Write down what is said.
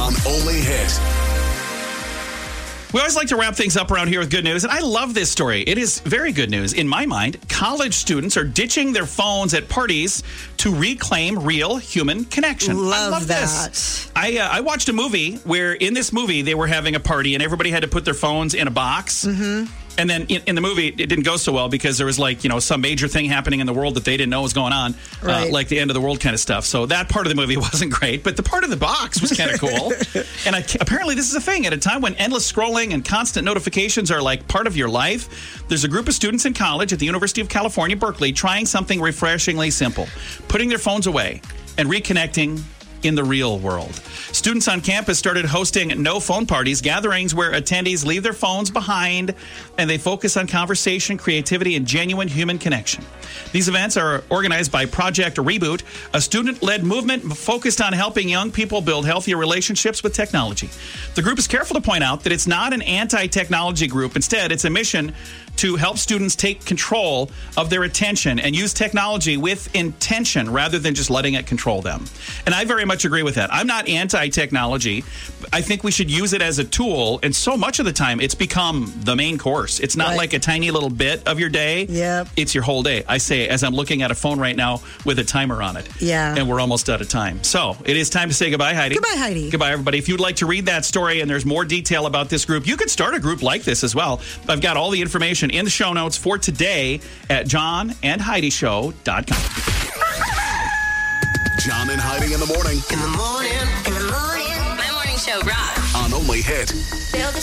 on Only Hit. We always like to wrap things up around here with good news, and I love this story. It is very good news. In my mind, college students are ditching their phones at parties to reclaim real human connection. I love that. This. I watched a movie where in this movie they were having a party and everybody had to put their phones in a box. Mm-hmm. And then in the movie, it didn't go so well because there was some major thing happening in the world that they didn't know was going on, like the end of the world kind of stuff. So that part of the movie wasn't great, but the part of the box was kind of cool. And apparently this is a thing. At a time when endless scrolling and constant notifications are like part of your life, there's a group of students in college at the University of California, Berkeley, trying something refreshingly simple, putting their phones away and reconnecting in the real world. Students on campus started hosting no phone parties, gatherings where attendees leave their phones behind and they focus on conversation, creativity, and genuine human connection. These events are organized by Project Reboot, a student-led movement focused on helping young people build healthier relationships with technology. The group is careful to point out that it's not an anti-technology group. Instead, it's a mission to help students take control of their attention and use technology with intention rather than just letting it control them. And I very much agree with that. I'm not anti-technology. I think we should use it as a tool, and so much of the time it's become the main course. It's not like a tiny little bit of your day. Yep. It's your whole day. I say as I'm looking at a phone right now with a timer on it. Yeah. And we're almost out of time. So it is time to say goodbye, Heidi. Goodbye, Heidi. Goodbye, everybody. If you'd like to read that story and there's more detail about this group, you could start a group like this as well. I've got all the information in the show notes for today at johnandheidishow.com. John and Heidi in the morning. In the morning. My morning show rocks. On Only Hit.